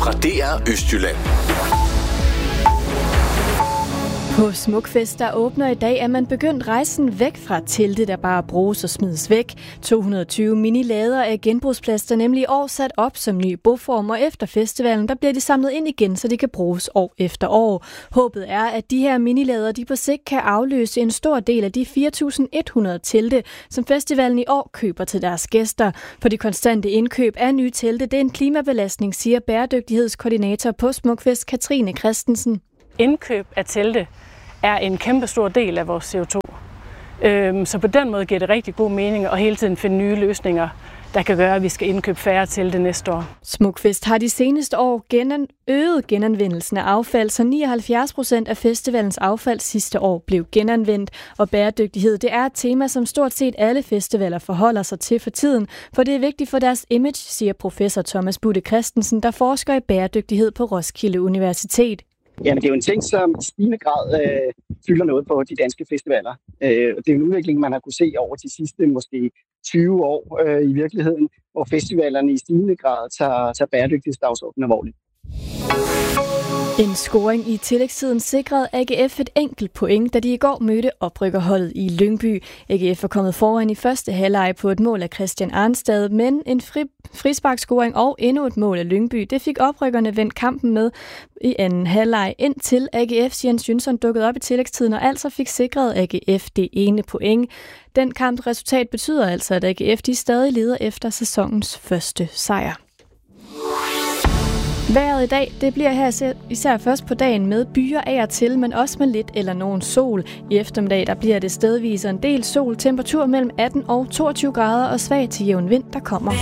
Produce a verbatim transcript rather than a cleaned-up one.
fra D R Østjylland. På Smukfest, der åbner i dag, er man begyndt rejsen væk fra telte, der bare bruges og smides væk. to hundrede og tyve mini-lader af genbrugsplast er nemlig i år sat op som ny boform, og efter festivalen, der bliver de samlet ind igen, så de kan bruges år efter år. Håbet er, at de her mini-lader, de på sigt kan afløse en stor del af de fire tusind et hundrede telte, som festivalen i år køber til deres gæster. For de konstante indkøb af nye telte, det er en klimabelastning, siger bæredygtighedskoordinator på Smukfest, Katrine Christensen. Indkøb af telte er en kæmpe stor del af vores C O to. Øhm, så på den måde giver det rigtig god mening at hele tiden finde nye løsninger, der kan gøre, at vi skal indkøbe færre telte næste år. Smukfest har de seneste år genan- øget genanvendelsen af affald, så nioghalvfjerds procent af festivalens affald sidste år blev genanvendt. Og bæredygtighed, det er et tema, som stort set alle festivaler forholder sig til for tiden, for det er vigtigt for deres image, siger professor Thomas Budde Christensen, der forsker i bæredygtighed på Roskilde Universitet. Jamen, det er jo en ting, som i stigende grad øh, fylder noget på de danske festivaler. Øh, det er en udvikling, man har kunne se over de sidste måske tyve år øh, i virkeligheden, hvor festivalerne i stigende grad tager, tager bæredygtighedsdagsordenen alvorligt. En scoring i tillægstiden sikrede A G F et enkelt point, da de i går mødte oprykkerholdet i Lyngby. A G F var kommet foran i første halvleg på et mål af Christian Arnstad, men en fri, frisparkscoring og endnu et mål af Lyngby, det fik oprykkerne vendt kampen med i anden halvleg, indtil A G F's Jens Jønsson dukkede op i tillægstiden og altså fik sikret A G F det ene point. Den kamps resultat betyder altså, at A G F de stadig leder efter sæsonens første sejr. Vejret i dag, det bliver her især først på dagen med byer af og til, men også med lidt eller nogen sol. I eftermiddag, der bliver det stedvis en del sol, temperatur mellem atten og toogtyve grader og svag til jævn vind, der kommer